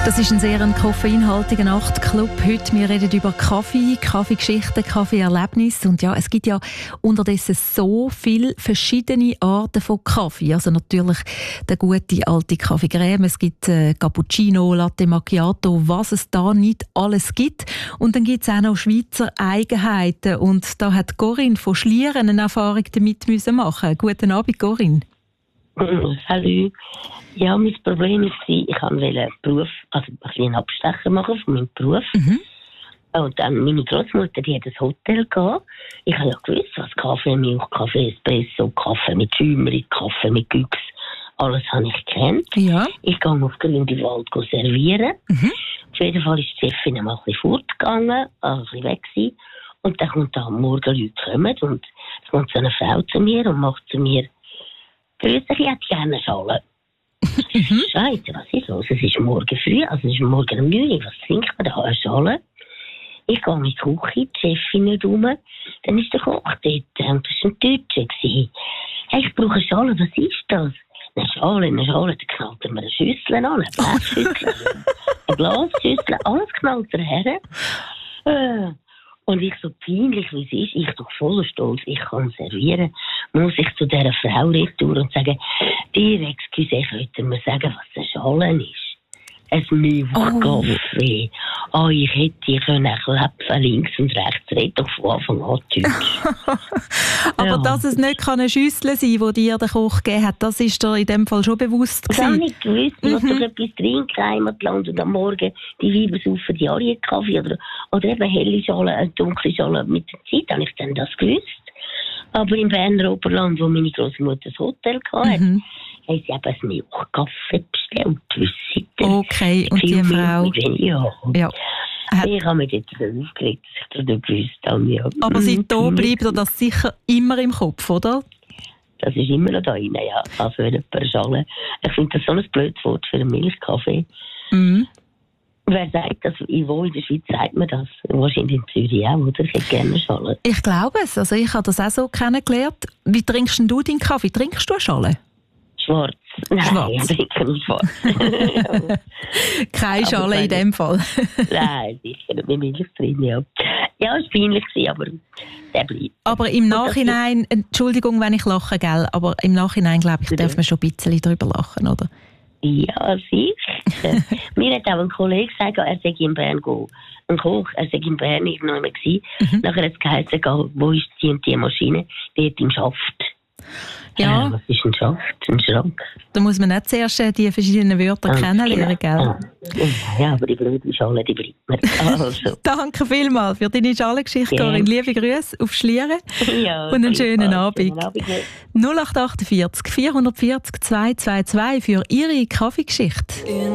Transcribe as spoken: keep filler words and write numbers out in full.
Das ist ein sehr koffeinhaltiger Nachtclub. Heute wir reden über Kaffee, Kaffeegeschichten, Kaffeeerlebnisse. Und ja, es gibt ja unterdessen so viele verschiedene Arten von Kaffee. Also natürlich der gute alte Kaffeecreme, es gibt äh, Cappuccino, Latte Macchiato, was es da nicht alles gibt. Und dann gibt es auch noch Schweizer Eigenheiten. Und da hat Corinne von Schlieren eine Erfahrung damit müssen machen. Guten Abend, Corinne. Hallo. Ja, mein Problem war, ich wollte einen Beruf, also ein bisschen einen Abstecher machen von meinem Beruf. Mhm. Und dann meine Großmutter, die hat ein Hotel gehabt. Ich habe ja gewusst, was Kaffee, Milch, Kaffee, Espresso, Kaffee mit Schäumeri, Kaffee mit Güchs, alles habe ich gekannt. Ja. Ich gehe auf Grindelwald servieren. Mhm. Auf jeden Fall ist die Chefin mal ein bisschen fortgegangen, also ein bisschen weg gewesen. Und dann kommt da am Morgen Leute kommen und es kommt so eine Frau zu mir und macht zu mir: Grüß dich, ich hätte gerne eine Schale. Mhm. Scheiße, was ist los? Es ist morgen früh, also es ist morgen um neun Uhr. Was trinkt man da? Eine Schale? Ich gehe in die Küche, die Chefin nicht rum. Dann ist der Koch dort und das war ein Deutscher. Hey, ich brauche eine Schale, was ist das? Eine Schale, eine Schale, da knallt er mir eine Schüssel an, eine Blechschüssel, eine Glasschüssel, alles knallt er her. Äh. Und ich so peinlich, wie es ist, ich doch voller Stolz, ich kann servieren, muss ich zu dieser Frau retour und sagen: Dir, excuse, könnt ihr mir sagen, was eine Schale ist? Ein Milchkaffee. Oh. oh, ich hätte die können klepfen, links und rechts, red doch von Anfang an Deutsch. Aber ja. Dass es nicht eine Schüssel sein kann, die dir der Koch gegeben hat, das ist dir in dem Fall schon bewusst gewesen? Das habe ich gewusst. Ich mhm. muss doch etwas trinken, Heimatland, und am Morgen die Weiber saufen die Arienkaffee oder, oder eben helle Schale, eine dunkle Schale. Mit der Zeit habe ich dann das gewusst. Aber im Berner Oberland, wo meine Großmutter das Hotel hatte, mhm. haben sie eben einen Milchkaffee bestellt. Okay, und die Frau... Ja. ja. Ich habe mich jetzt so aufgeregt, dass ich das nicht gewusst habe. Ja. Aber seitdem bleibt dir das sicher immer im Kopf, oder? Das ist immer noch da rein, ja. Also wenn jemand eine Schale... Ich finde das so ein blödes Wort für einen Milchkaffee. Mhm. Wer sagt das? Wo in der Schweiz sagt man das? Wahrscheinlich in Zürich auch, oder? Ich hätte gerne Schale. Ich glaube es. Also ich habe das auch so kennengelernt. Wie trinkst denn du deinen Kaffee? Trinkst du eine Schale? Schwarz. Nein, schwarz. Ich trinke nicht schwarz. Keine Schale in dem Fall. Nein, sicher nicht mit Milch drin, ja. Ja, es war peinlich, aber der bleibt. Aber im Nachhinein, Entschuldigung, wenn ich lache, gell, aber im Nachhinein, glaube ich, darf man schon ein bisschen darüber lachen, oder? Ja, sicher. Mir hat auch ein Kollege gesagt, er sei in Bern gehen. Ein Koch, er sei in Bern irgendwann mal gewesen. Mhm. Nachher hat es geheißen, wo ist die und die Maschine? Die hat im Schaft. Ja. Äh, was ist ein Schaft? Ein Schrank? Da muss man nicht zuerst die verschiedenen Wörter ah, kennenlernen, genau. Gell? Ja, aber die blöde Schale, die bleibt mir. Also. Danke vielmals für deine Schalengeschichte, Corinne. Liebe Grüße auf Schlieren ja, und einen schönen Abend. Schönen Abend. null acht acht vier vier vier zwei zwei zwei für Ihre Kaffeegeschichte.